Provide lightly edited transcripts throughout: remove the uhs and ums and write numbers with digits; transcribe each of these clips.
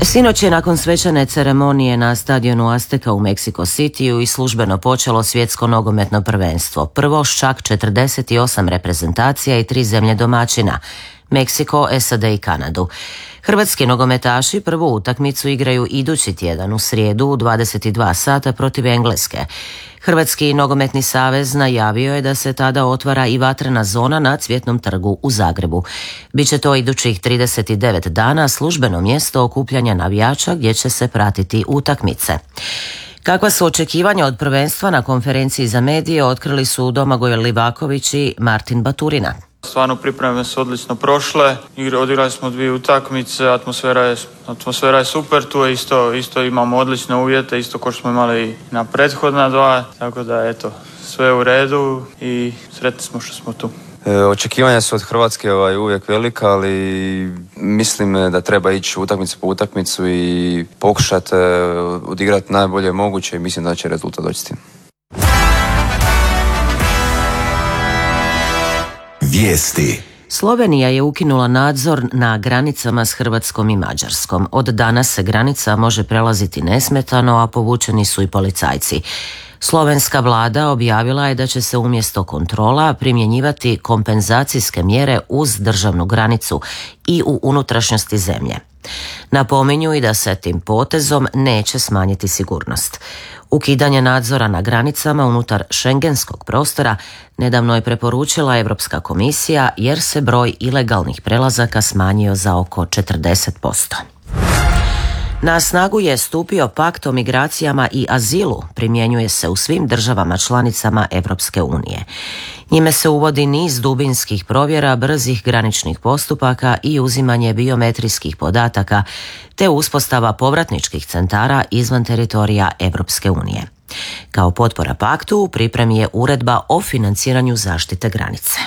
Sinoć je nakon svečane ceremonije na stadionu Azteka u Mexico Cityu i službeno počelo svjetsko nogometno prvenstvo. Prvo s čak 48 reprezentacija i 3 zemlje domaćina, Meksiko, SAD i Kanadu. Hrvatski nogometaši prvu utakmicu igraju idući tjedan u srijedu u 22 sata protiv Engleske. Hrvatski nogometni savez najavio je da se tada otvara i vatrena zona na Cvjetnom trgu u Zagrebu. Biće to idućih 39 dana službeno mjesto okupljanja navijača gdje će se pratiti utakmice. Kakva su očekivanja od prvenstva na konferenciji za medije otkrili su Domagoj Livaković i Martin Baturina. Stvarno pripreme su odlično prošle, odigrali smo 2 utakmice, atmosfera je super, tu je isto imamo odlične uvjete, isto kao što smo imali na prethodna 2, tako da eto, sve je u redu i sretni smo što smo tu. Očekivanja su od Hrvatske uvijek velika, ali mislim da treba ići utakmicu po utakmicu i pokušati odigrati najbolje moguće i mislim da će rezultat doći s tim. Vijesti. Slovenija je ukinula nadzor na granicama s Hrvatskom i Mađarskom. Od danas se granica može prelaziti nesmetano, a povučeni su i policajci. Slovenska vlada objavila je da će se umjesto kontrola primjenjivati kompenzacijske mjere uz državnu granicu i u unutrašnjosti zemlje. Napominju i da se tim potezom neće smanjiti sigurnost. Ukidanje nadzora na granicama unutar šengenskog prostora nedavno je preporučila Europska komisija jer se broj ilegalnih prelazaka smanjio za oko 40%. Na snagu je stupio pakt o migracijama i azilu, primjenjuje se u svim državama članicama Europske unije. Njime se uvodi niz dubinskih provjera, brzih graničnih postupaka i uzimanje biometrijskih podataka, te uspostava povratničkih centara izvan teritorija Europske unije. Kao potpora paktu u pripremi je uredba o financiranju zaštite granice.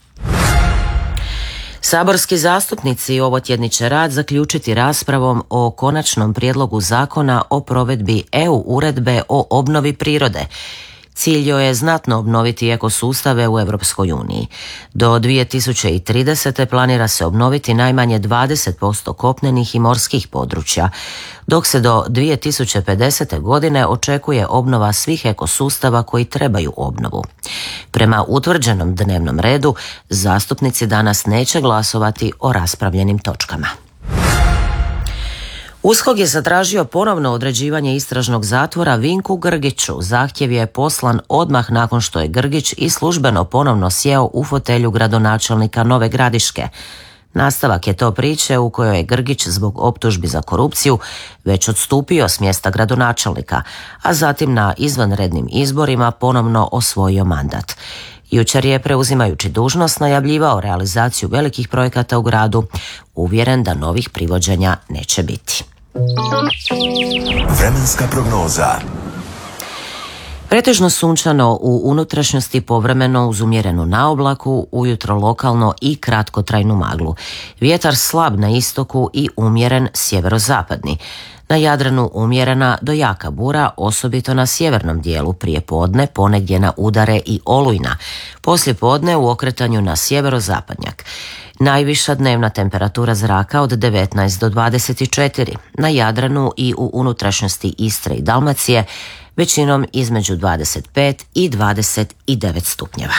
Saborski zastupnici ovotjedni će rad zaključiti raspravom o konačnom prijedlogu zakona o provedbi EU uredbe o obnovi prirode. Cilj joj je znatno obnoviti ekosustave u Europskoj uniji. Do 2030. planira se obnoviti najmanje 20% kopnenih i morskih područja, dok se do 2050. godine očekuje obnova svih ekosustava koji trebaju obnovu. Prema utvrđenom dnevnom redu, zastupnici danas neće glasovati o raspravljenim točkama. USKOK je zatražio ponovno određivanje istražnog zatvora Vinku Grgiću. Zahtjev je poslan odmah nakon što je Grgić i službeno ponovno sjeo u fotelju gradonačelnika Nove Gradiške. Nastavak je to priče u kojoj je Grgić zbog optužbi za korupciju već odstupio s mjesta gradonačelnika, a zatim na izvanrednim izborima ponovno osvojio mandat. Jučer je, preuzimajući dužnost, najavljivao realizaciju velikih projekata u gradu, uvjeren da novih privođenja neće biti. Vremenska prognoza. Pretežno sunčano u unutrašnjosti, povremeno uz umjerenu naoblaku, ujutro lokalno i kratkotrajnu maglu. Vjetar slab na istoku i umjeren sjeverozapadni. Na Jadranu umjerena do jaka bura, osobito na sjevernom dijelu, prije podne ponegdje na udare i olujna. Poslije podne u okretanju na sjeverozapadnjak. Najviša dnevna temperatura zraka od 19 do 24. Na Jadranu i u unutrašnjosti Istre i Dalmacije većinom između 25 i 29 stupnjeva.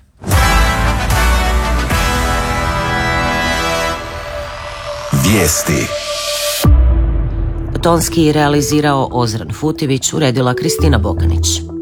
Vijesti. Tonski realizirao Ozren Futivić, uredila Kristina Bokanić.